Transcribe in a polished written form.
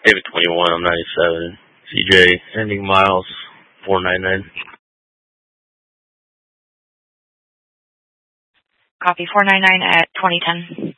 David 21 on 97. CJ, ending miles 499. Copy 499 at 2010.